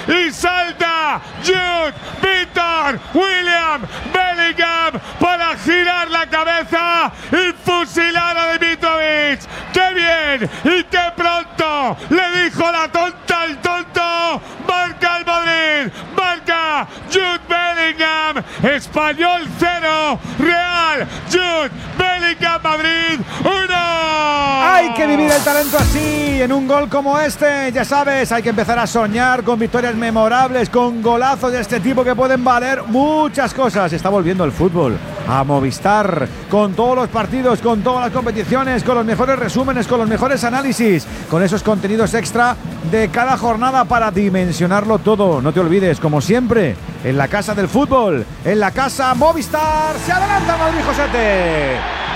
y salta Jude Victor William Bellingham para girar la cabeza y fusilar a Dimitrovic. ¡Qué bien! ¡Y qué pronto! Le dijo la tonta al tonto. Marca el Madrid, marca Jude Bellingham. Español 0, Real Jude Bellingham Madrid 1. Hay que vivir el talento así, en un gol como este. Ya sabes, hay que empezar a soñar con victorias memorables, con golazos de este tipo que pueden valer muchas cosas. Está volviendo el fútbol a Movistar, con todos los partidos, con todas las competiciones, con los mejores resúmenes, con los mejores análisis, con esos contenidos extra de cada jornada para dimensionarlo todo. No te olvides, como siempre, en la casa del fútbol, en la casa Movistar. Se adelanta Madrid, Josete.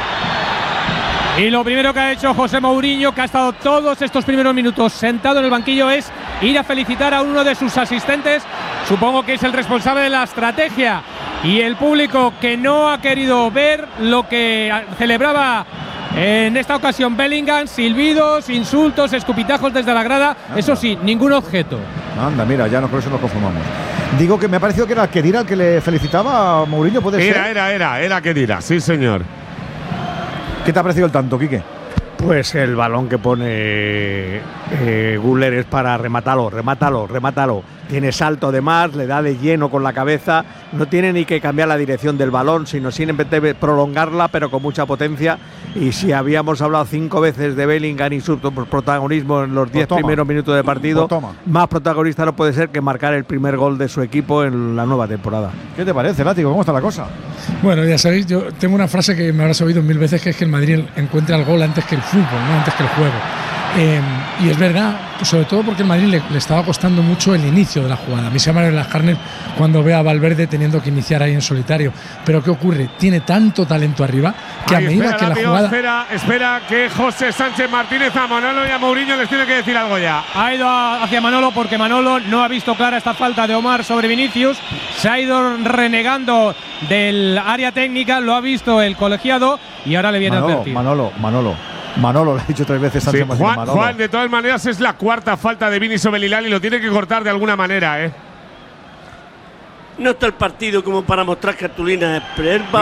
Y lo primero que ha hecho José Mourinho, que ha estado todos estos primeros minutos sentado en el banquillo, es ir a felicitar a uno de sus asistentes. Supongo que es el responsable de la estrategia. Y el público que no ha querido ver lo que celebraba en esta ocasión Bellingham, silbidos, insultos, escupitajos desde la grada. Anda. Eso sí, ningún objeto. Anda, mira, ya con eso nos conformamos. Digo que me ha parecido que era Khedira el que le felicitaba a Mourinho, ¿puede ser? Era Khedira, sí señor. ¿Qué te ha parecido el tanto, Quique? Pues el balón que pone Güler es para remátalo. Tiene salto de más, le da de lleno con la cabeza, no tiene ni que cambiar la dirección del balón, sino simplemente prolongarla, pero con mucha potencia. Y si habíamos hablado 5 veces de Bellingham y su protagonismo en los 10 primeros minutos de partido, más protagonista no puede ser que marcar el primer gol de su equipo en la nueva temporada. ¿Qué te parece, Látigo? ¿Cómo está la cosa? Bueno, ya sabéis, yo tengo una frase que me habrás oído 1000 veces, que es que el Madrid encuentra el gol antes que el fútbol, no antes que el juego. Y es verdad, sobre todo porque el Madrid le estaba costando mucho el inicio de la jugada. A mí se me abren las carnes cuando veo a Valverde teniendo que iniciar ahí en solitario. Pero ¿qué ocurre? Tiene tanto talento arriba que a medida que la jugada… Espera que José Sánchez Martínez a Manolo y a Mourinho les tiene que decir algo ya. Ha ido hacia Manolo porque Manolo no ha visto clara esta falta de Omar sobre Vinicius. Se ha ido renegando del área técnica, lo ha visto el colegiado y ahora le viene a advertir. Manolo, lo ha dicho 3 veces antes. Sí, Juan, de todas maneras es la 4ª falta de Vini sobre Lilal y lo tiene que cortar de alguna manera, ¿eh? No está el partido como para mostrar cartulinas.